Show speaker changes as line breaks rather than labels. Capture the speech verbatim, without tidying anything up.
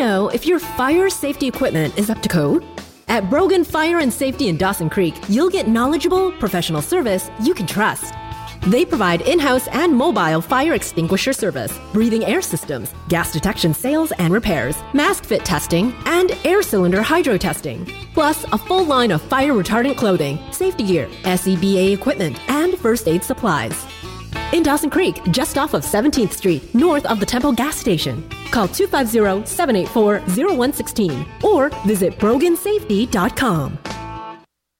know if your fire safety equipment is up to code? At Brogan Fire and Safety in Dawson Creek, you'll get knowledgeable, professional service you can trust. They provide in-house and mobile fire extinguisher service, breathing air systems, gas detection sales and repairs, mask fit testing, and air cylinder hydro testing. Plus, a full line of fire retardant clothing, safety gear, S C B A equipment, and first aid supplies. In Dawson Creek, just off of seventeenth Street, north of the Temple gas station. Call two five zero, seven eight four, zero one one six or visit brogan safety dot com.